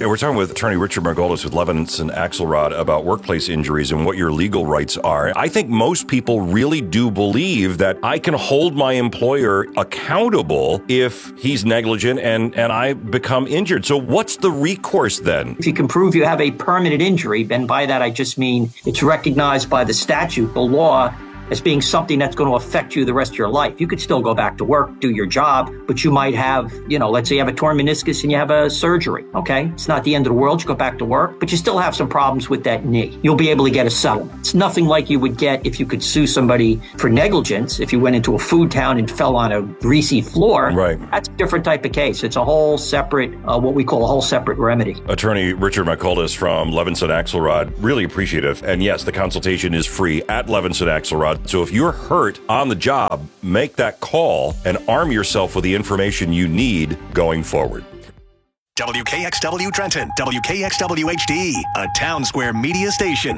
Yeah, we're talking with attorney Richard Margolis with Levinson Axelrod about workplace injuries and what your legal rights are. I think most people really do believe that I can hold my employer accountable if he's negligent and I become injured. So what's the recourse then? If you can prove you have a permanent injury, and by that I just mean it's recognized by the statute, the law, as being something that's going to affect you the rest of your life. You could still go back to work, do your job, but you might have, let's say you have a torn meniscus and you have a surgery, okay? It's not the end of the world. You go back to work, but you still have some problems with that knee. You'll be able to get a settlement. It's nothing like you would get if you could sue somebody for negligence. If you went into a food town and fell on a greasy floor, right? That's a different type of case. It's a whole separate, what we call a whole separate remedy. Attorney Richard Margolis from Levinson Axelrod, really appreciative. And yes, the consultation is free at Levinson Axelrod. So if you're hurt on the job, make that call and arm yourself with the information you need going forward. WKXW Trenton, WKXW HD, a Town Square media station.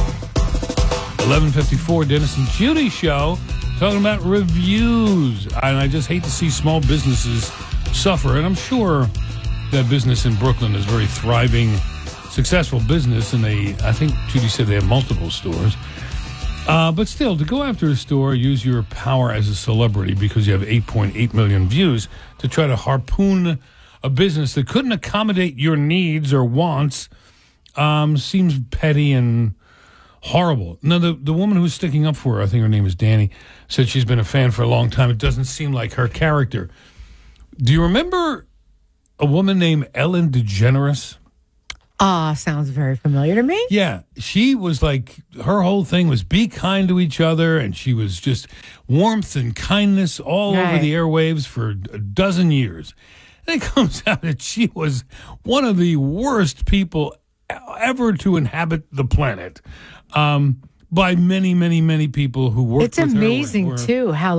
11:54, Dennis and Judy show, talking about reviews. And I just hate to see small businesses suffer. And I'm sure that business in Brooklyn is very thriving, successful business. And I think Judy said they have multiple stores. But still, to go after a store, use your power as a celebrity because you have 8.8 million views to try to harpoon a business that couldn't accommodate your needs or wants seems petty and horrible. Now, the woman who's sticking up for her, I think her name is Danny, said she's been a fan for a long time. It doesn't seem like her character. Do you remember a woman named Ellen DeGeneres? Sounds very familiar to me. Yeah, she was like, her whole thing was be kind to each other, and she was just warmth and kindness all over the airwaves for a dozen years. And it comes out that she was one of the worst people ever to inhabit the planet by many, many, many people who worked with her. It's amazing, too, how,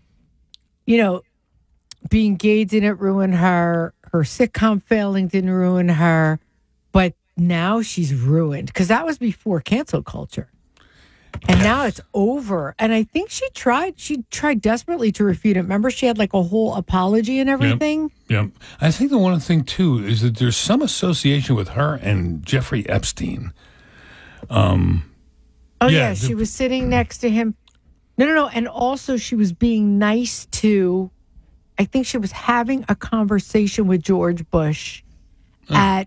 being gay didn't ruin her. Her sitcom failing didn't ruin her. But now she's ruined because that was before cancel culture. And now it's over. And I think she tried desperately to refute it. Remember, she had like a whole apology and everything? Yep. I think the one thing, too, is that there's some association with her and Jeffrey Epstein. She was sitting next to him. No. And also she was being nice to, I think she was having a conversation with George Bush at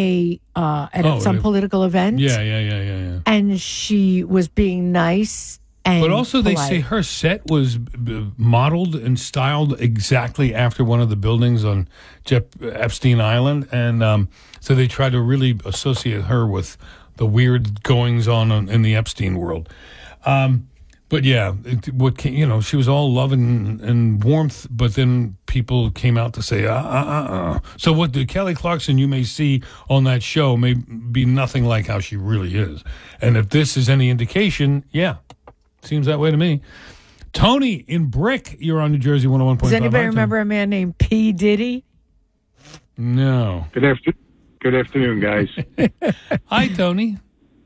some political event. Yeah. And she was being nice and but also polite. They say her set was modeled and styled exactly after one of the buildings on Epstein Island, and so they tried to really associate her with the weird goings on in the Epstein world. But yeah, she was all love and warmth, but then people came out to say, So what the Kelly Clarkson you may see on that show may be nothing like how she really is. And if this is any indication, seems that way to me. Tony in Brick, you're on New Jersey 101.5. Does anybody remember a man named P. Diddy? No. Good afternoon, guys. Hi, Tony.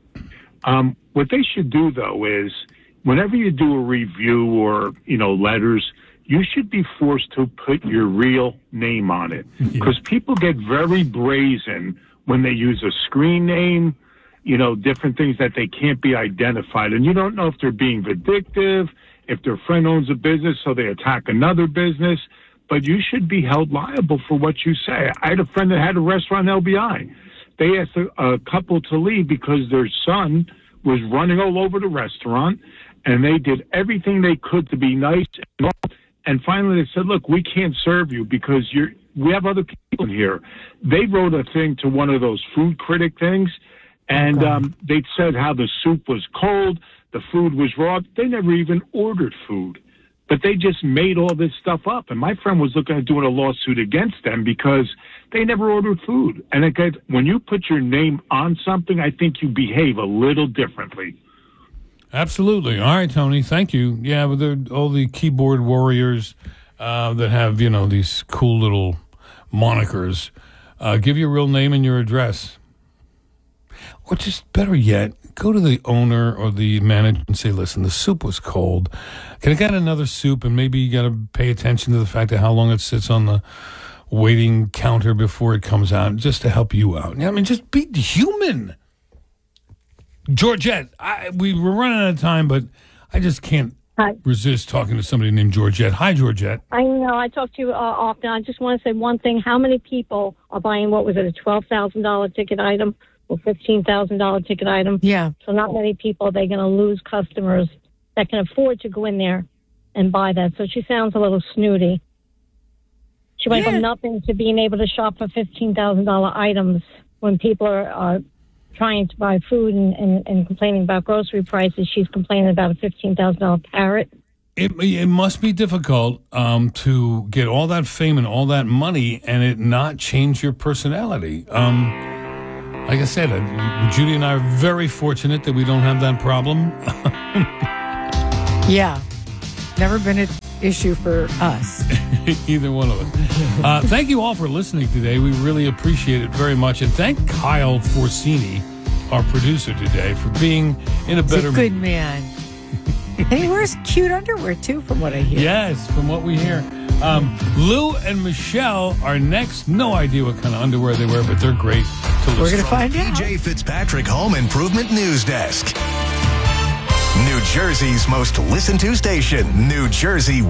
What they should do, though, is whenever you do a review or, letters, you should be forced to put your real name on it. Because people get very brazen when they use a screen name, different things that they can't be identified. And you don't know if they're being vindictive, if their friend owns a business, so they attack another business. But you should be held liable for what you say. I had a friend that had a restaurant in LBI. They asked a couple to leave because their son was running all over the restaurant, and they did everything they could to be nice. And finally they said, look, we can't serve you because we have other people in here. They wrote a thing to one of those food critic things, and they said how the soup was cold, the food was raw. They never even ordered food, but they just made all this stuff up. And my friend was looking at doing a lawsuit against them because they never ordered food. And again, when you put your name on something, I think you behave a little differently. Absolutely. All right, Tony. Thank you. Yeah, but all the keyboard warriors that have, these cool little monikers. Give your real name and your address. Or just better yet, go to the owner or the manager and say, listen, the soup was cold. Can I get another soup? And maybe you got to pay attention to the fact of how long it sits on the waiting counter before it comes out, just to help you out. I mean, just be human. Georgette, we were running out of time, but I just can't resist talking to somebody named Georgette. Hi, Georgette. I know. I talk to you often. I just want to say one thing. How many people are buying, what was it, a $12,000 ticket item or $15,000 ticket item? Yeah. So not many people are they going to lose customers that can afford to go in there and buy that. So she sounds a little snooty. She went from nothing to being able to shop for $15,000 items when people are trying to buy food and complaining about grocery prices. She's complaining about a $15,000 parrot. It must be difficult to get all that fame and all that money and it not change your personality. Like I said, Judy and I are very fortunate that we don't have that problem. Yeah. Never been an issue for us. Either one of us. Thank you all for listening today. We really appreciate it very much. And thank Kyle Forsini, our producer today, for being in a better mood. He's a good man. And he wears cute underwear, too, from what I hear. Yes, from what we hear. Lou and Michelle are next. No idea what kind of underwear they wear, but they're great to listen. We're going to find out. PJ Fitzpatrick Home Improvement News Desk. New Jersey's most listened to station, New Jersey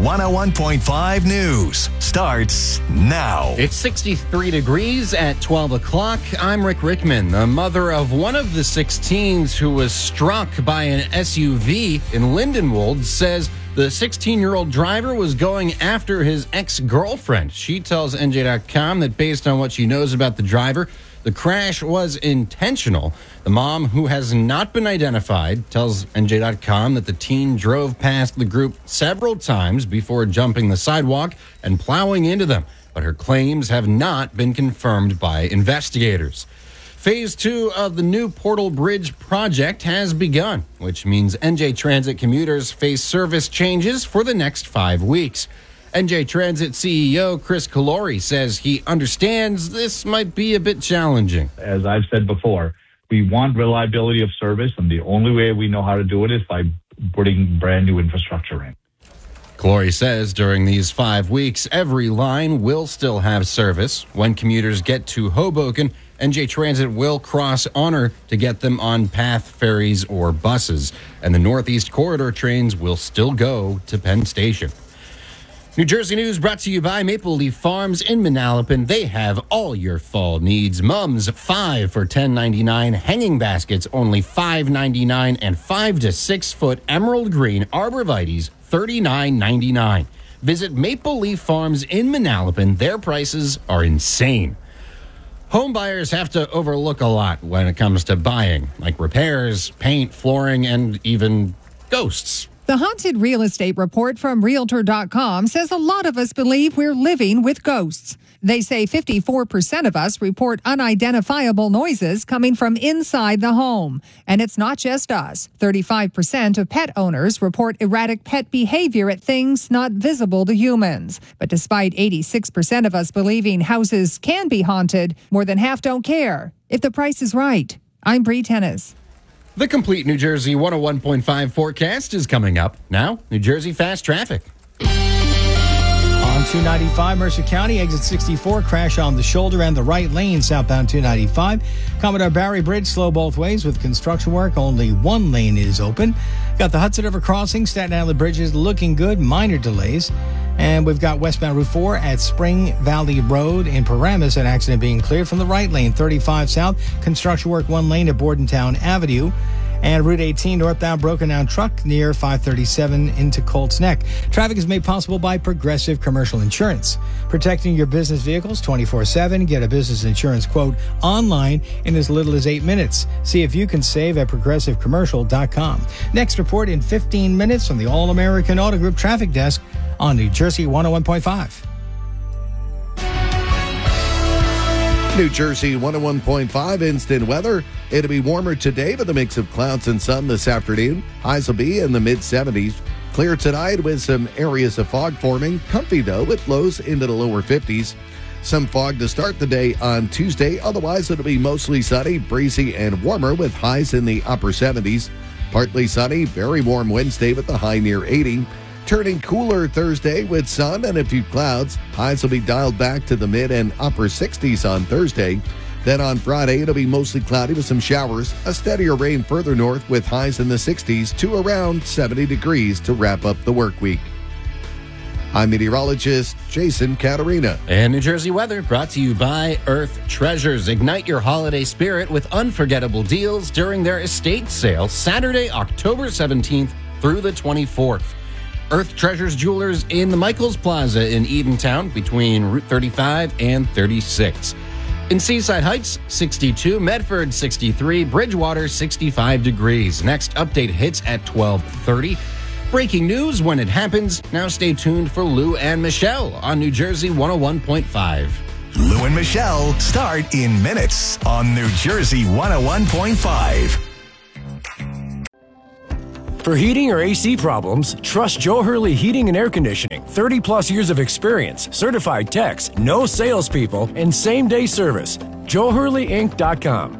101.5 News, starts now. It's 63 degrees at 12 o'clock. I'm Rick Rickman, the mother of one of the 16s who was struck by an SUV in Lindenwold, says the 16-year-old driver was going after his ex-girlfriend. She tells NJ.com that based on what she knows about the driver, the crash was intentional. The mom, who has not been identified, tells NJ.com that the teen drove past the group several times before jumping the sidewalk and plowing into them, but her claims have not been confirmed by investigators. Phase 2 of the new Portal Bridge project has begun, which means NJ Transit commuters face service changes for the next 5 weeks. NJ Transit CEO Chris Calori says he understands this might be a bit challenging. As I've said before, we want reliability of service, and the only way we know how to do it is by putting brand new infrastructure in. Calori says during these 5 weeks, every line will still have service. When commuters get to Hoboken, NJ Transit will cross Honor to get them on PATH ferries or buses, and the Northeast Corridor trains will still go to Penn Station. New Jersey News brought to you by Maple Leaf Farms in Manalapan. They have all your fall needs. Mums, 5 for $10.99. Hanging baskets, only $5.99. And 5 to 6 foot emerald green arborvitaes, $39.99. Visit Maple Leaf Farms in Manalapan. Their prices are insane. Home buyers have to overlook a lot when it comes to buying, like repairs, paint, flooring, and even ghosts. The Haunted Real Estate Report from Realtor.com says a lot of us believe we're living with ghosts. They say 54% of us report unidentifiable noises coming from inside the home. And it's not just us. 35% of pet owners report erratic pet behavior at things not visible to humans. But despite 86% of us believing houses can be haunted, more than half don't care if the price is right. I'm Bree Tennis. The complete New Jersey 101.5 forecast is coming up. Now, New Jersey Fast Traffic. On 295, Mercer County, exit 64, crash on the shoulder and the right lane, southbound 295. Commodore Barry Bridge, slow both ways with construction work. Only one lane is open. Got the Hudson River crossing, Staten Island bridges looking good, minor delays. And we've got westbound Route 4 at Spring Valley Road in Paramus, an accident being cleared from the right lane. 35 south, construction work one lane at Bordentown Avenue. And Route 18 northbound broken down truck near 537 into Colts Neck. Traffic is made possible by Progressive Commercial Insurance. Protecting your business vehicles 24/7. Get a business insurance quote online in as little as 8 minutes. See if you can save at progressivecommercial.com. Next report in 15 minutes from the All-American Auto Group Traffic Desk on New Jersey 101.5. New Jersey 101.5 instant weather. It'll be warmer today with a mix of clouds and sun this afternoon. Highs will be in the mid-70s. Clear tonight with some areas of fog forming. Comfy though with lows into the lower 50s. Some fog to start the day on Tuesday. Otherwise it'll be mostly sunny, breezy, and warmer with highs in the upper 70s. Partly sunny, very warm Wednesday with the high near 80. Turning cooler Thursday with sun and a few clouds. Highs will be dialed back to the mid and upper 60s on Thursday. Then on Friday, it'll be mostly cloudy with some showers. A steadier rain further north with highs in the 60s to around 70 degrees to wrap up the work week. I'm meteorologist Jason Caterina. And New Jersey weather brought to you by Earth Treasures. Ignite your holiday spirit with unforgettable deals during their estate sale Saturday, October 17th through the 24th. Earth Treasures Jewelers in the Michaels Plaza in Edentown between Route 35 and 36. In Seaside Heights, 62, Medford, 63, Bridgewater, 65 degrees. Next update hits at 12:30. Breaking news when it happens. Now stay tuned for Lou and Michelle on New Jersey 101.5. Lou and Michelle start in minutes on New Jersey 101.5. For heating or AC problems, trust Joe Hurley Heating and Air Conditioning. 30 plus years of experience, certified techs, no salespeople, and same-day service. JoeHurleyInc.com.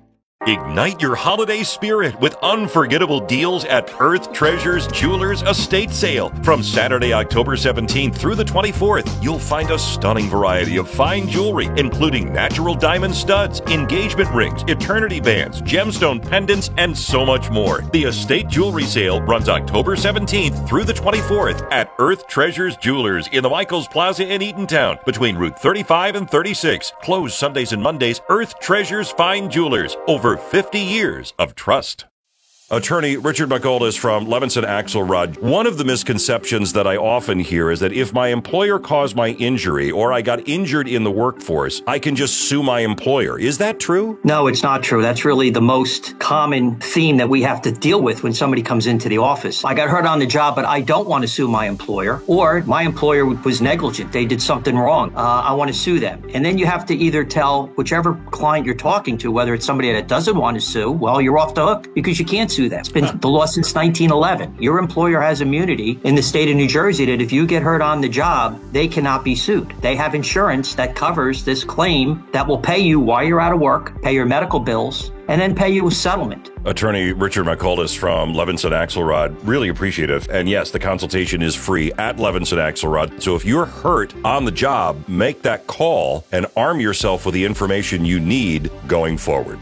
Ignite your holiday spirit with unforgettable deals at Earth Treasures Jewelers Estate Sale. From Saturday, October 17th through the 24th, you'll find a stunning variety of fine jewelry, including natural diamond studs, engagement rings, eternity bands, gemstone pendants, and so much more. The estate jewelry sale runs October 17th through the 24th at Earth Treasures Jewelers in the Michaels Plaza in Edentown, between Route 35 and 36. Closed Sundays and Mondays. Earth Treasures Fine Jewelers. Over 50 years of trust. Attorney Richard McGoldis from Levinson Axelrod. One of the misconceptions that I often hear is that if my employer caused my injury or I got injured in the workforce, I can just sue my employer. Is that true? No, it's not true. That's really the most common theme that we have to deal with when somebody comes into the office. I got hurt on the job, but I don't want to sue my employer, or my employer was negligent. They did something wrong. I want to sue them. And then you have to either tell whichever client you're talking to, whether it's somebody that doesn't want to sue, well, you're off the hook because you can't sue them. It's been the law since 1911. Your employer has immunity in the state of New Jersey that if you get hurt on the job, they cannot be sued. They have insurance that covers this claim that will pay you while you're out of work, pay your medical bills, and then pay you a settlement. Attorney Richard McGoldis from Levinson Axelrod, really appreciative. And yes, the consultation is free at Levinson Axelrod. So if you're hurt on the job, make that call and arm yourself with the information you need going forward.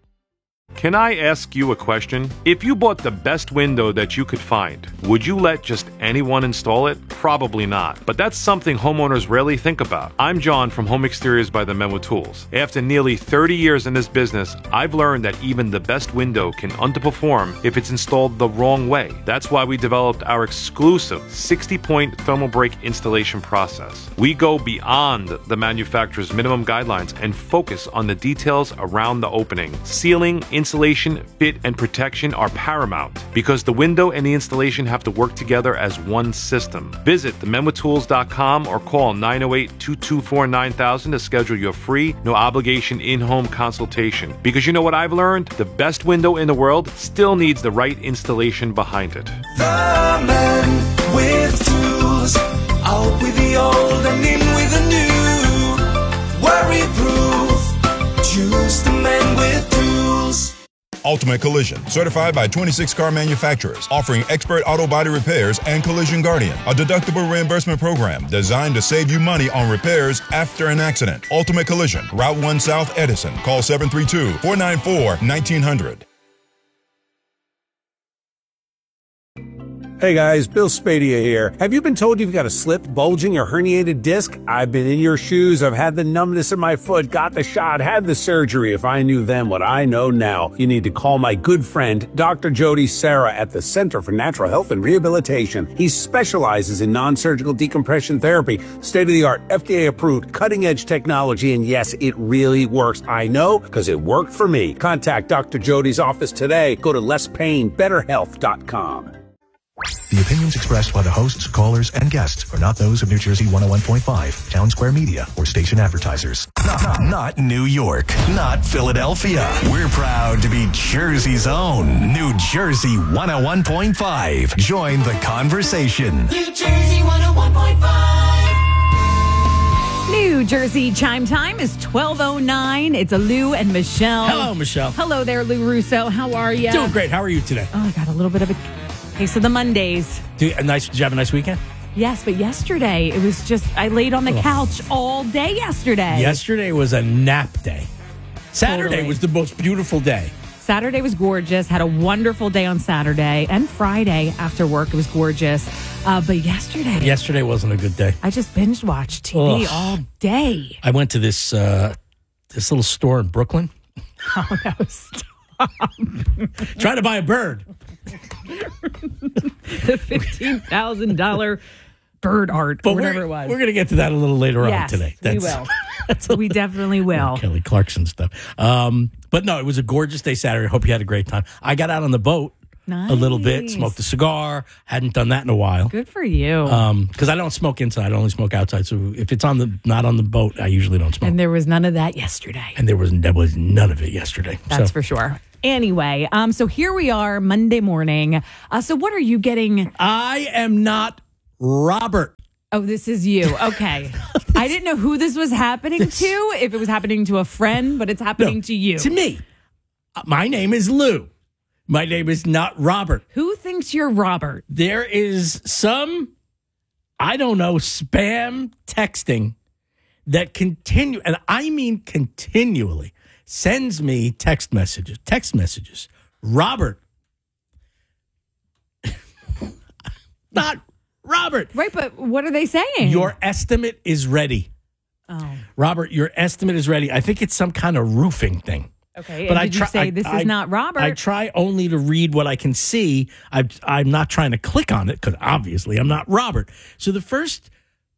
Can I ask you a question? If you bought the best window that you could find, would you let just anyone install it? Probably not. But that's something homeowners rarely think about. I'm John from Home Exteriors by the Menlo Tools. After nearly 30 years in this business, I've learned that even the best window can underperform if it's installed the wrong way. That's why we developed our exclusive 60-point thermal break installation process. We go beyond the manufacturer's minimum guidelines and focus on the details around the opening. Sealing, insulation, fit, and protection are paramount because the window and the installation have to work together as one system. Visit thememotools.com or call 908-224-9000 to schedule your free, no obligation in-home consultation. Because you know what I've learned? The best window in the world still needs the right installation behind it. The man with tools, out with the old and in with the new. Worry-proof, choose the man with tools. Ultimate Collision, certified by 26 car manufacturers, offering expert auto body repairs and Collision Guardian, a deductible reimbursement program designed to save you money on repairs after an accident. Ultimate Collision, Route 1 South Edison. Call 732-494-1900. Hey guys, Bill Spadia here. Have you been told you've got a slipped, bulging, or herniated disc? I've been in your shoes. I've had the numbness in my foot, got the shot, had the surgery. If I knew then what I know now, you need to call my good friend, Dr. Jody Serra at the Center for Natural Health and Rehabilitation. He specializes in non-surgical decompression therapy, state-of-the-art, FDA-approved, cutting-edge technology, and yes, it really works. I know, because it worked for me. Contact Dr. Jody's office today. Go to lesspainbetterhealth.com. The opinions expressed by the hosts, callers, and guests are not those of New Jersey 101.5, Town Square Media, or station advertisers. Not New York, not Philadelphia. We're proud to be Jersey's own New Jersey 101.5. Join the conversation. New Jersey 101.5. New Jersey chime time is 12:09. It's a Lou and Michelle. Hello, Michelle. Hello there, Lou Russo. How are you? Doing great. How are you today? Oh, I got a little bit of a Okay, so the Mondays. Did you have a nice weekend? Yes, but yesterday, it was just, I laid on the couch all day yesterday. Yesterday was a nap day. Saturday was the most beautiful day. Saturday was gorgeous. Had a wonderful day on Saturday and Friday after work. It was gorgeous. But yesterday... Yesterday wasn't a good day. I just binge watched TV all day. I went to this little store in Brooklyn. Oh, no, stop. Trying to buy a bird. The $15,000 bird art, or whatever it was. We're going to get to that a little later on today. We will. We definitely will. Kelly Clarkson stuff. But no, it was a gorgeous day Saturday. Hope you had a great time. I got out on the boat a little bit, smoked a cigar. Hadn't done that in a while. Good for you. Because I don't smoke inside. I only smoke outside. So if it's not on the boat, I usually don't smoke. And there was none of that yesterday. And there was none of it yesterday. That's for sure. Anyway, so here we are Monday morning. So what are you getting? I am not Robert. Oh, this is you. Okay. I didn't know who this was happening to, if it was happening to a friend, but it's happening to you. To me. My name is Lou. My name is not Robert. Who thinks you're Robert? There is some, I don't know, spam texting that and I mean continually, sends me text messages. Robert. Not Robert. Right, but what are they saying? Your estimate is ready. Oh. Robert, your estimate is ready. I think it's some kind of roofing thing. Okay, but you say this is not Robert? I try only to read what I can see. I'm not trying to click on it because obviously I'm not Robert. So the first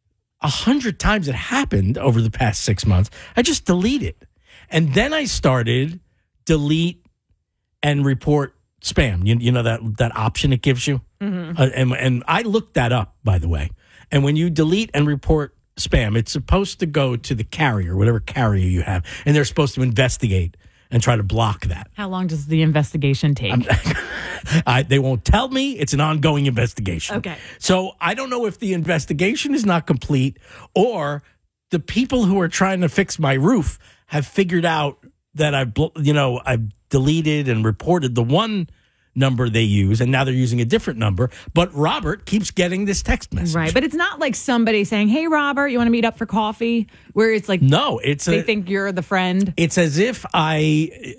100 times it happened over the past 6 months, I just delete it. And then I started delete and report spam. You know that option it gives you? Mm-hmm. And I looked that up, by the way. And when you delete and report spam, it's supposed to go to the carrier, whatever carrier you have, and they're supposed to investigate and try to block that. How long does the investigation take? They won't tell me. It's an ongoing investigation. Okay. So I don't know if the investigation is not complete or the people who are trying to fix my roof have figured out that I've deleted and reported the one number they use, and now they're using a different number. But Robert keeps getting this text message. Right, but it's not like somebody saying, "Hey, Robert, you want to meet up for coffee?" Where it's like, no, they think you're the friend. It's as if I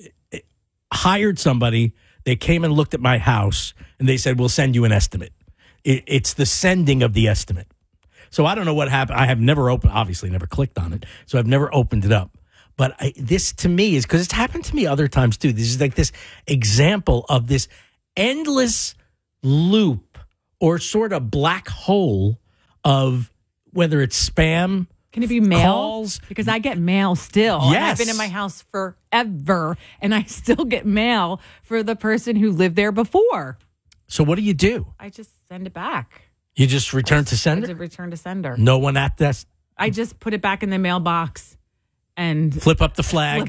hired somebody. They came and looked at my house, and they said, "We'll send you an estimate." It's the sending of the estimate. So I don't know what happened. I have never clicked on it, so I've never opened it up. But this, to me, is because it's happened to me other times, too. This is like this example of this endless loop or sort of black hole of whether it's spam. Can it be mail? Calls. Because I get mail still. Yes. And I've been in my house forever, and I still get mail for the person who lived there before. So what do? I just send it back. You just return to sender? It's a return to sender. No one at this? I just put it back in the mailbox. And flip up the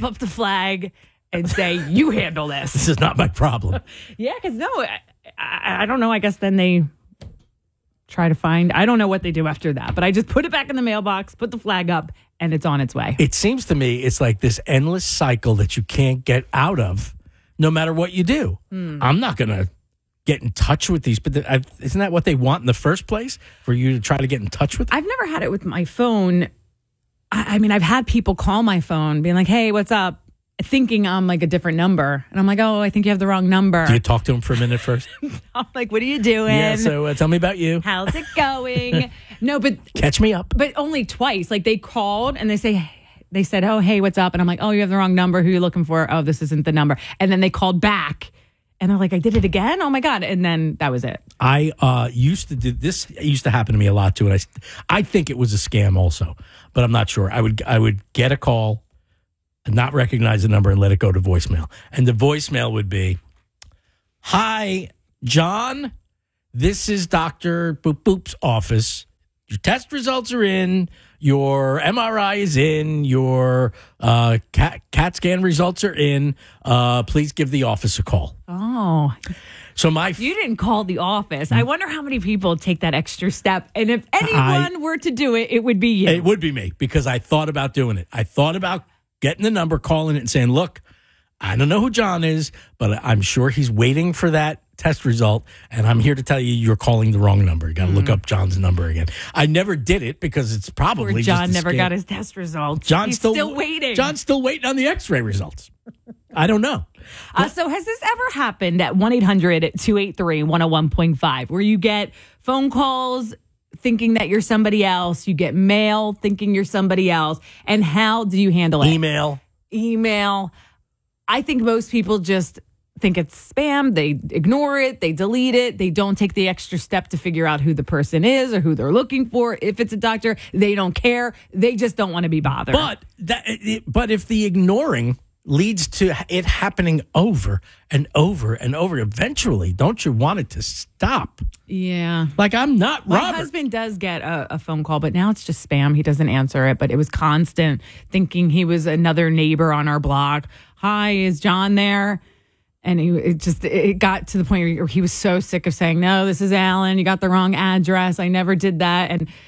flag and say, you handle this. This is not my problem. Yeah, because I don't know. I guess then they try to find. I don't know what they do after that, but I just put it back in the mailbox, put the flag up, and it's on its way. It seems to me it's like this endless cycle that you can't get out of no matter what you do. I'm not going to get in touch with these, but isn't that what they want in the first place? For you to try to get in touch with them? I've never had it with my phone. I mean, I've had people call my phone being like, "Hey, what's up?" thinking I'm like a different number. And I'm like, "Oh, I think you have the wrong number." Do you talk to them for a minute first? I'm like, "What are you doing?" Yeah, so tell me about you. How's it going? No, but... Catch me up. But only twice. Like, they called and they said, "Oh, hey, what's up?" And I'm like, "Oh, you have the wrong number. Who are you looking for?" "Oh, this isn't the number." And then they called back. And I'm like, I did it again? Oh, my God. And then that was it. I used to do this. It used to happen to me a lot, too. And I think it was a scam also, but I'm not sure. I would get a call and not recognize the number and let it go to voicemail. And the voicemail would be, "Hi, John. This is Dr. Boop Boop's office. Your test results are in. Your MRI is in. Your CAT scan results are in. Please give the office a call." Oh. So you didn't call the office. I wonder how many people take that extra step. And if anyone were to do it, it would be you. It would be me because I thought about doing it. I thought about getting the number, calling it and saying, "Look, I don't know who John is, but I'm sure he's waiting for that test result, and I'm here to tell you you're calling the wrong number. You got to look up John's number again. I never did it because it's probably Poor John just a never scam. got his test results. John's He's still waiting. John's still waiting on the X-ray results. I don't know. So has this ever happened at 1-800-283-101.5 where you get phone calls thinking that you're somebody else, you get mail thinking you're somebody else, and how do you handle it? Email. I think most people just think it's spam. They ignore it. They delete it. They don't take the extra step to figure out who the person is or who they're looking for. If it's a doctor, they don't care. They just don't want to be bothered. But if the ignoring leads to it happening over and over and over, eventually, don't you want it to stop? Yeah. Like, I'm not My Robert. husband does get a phone call, but now it's just spam. He doesn't answer it, but it was constant, thinking he was another neighbor on our block. Hi, is John there? And it got to the point where he was so sick of saying, no, this is Alan. You got the wrong address. I never did that. And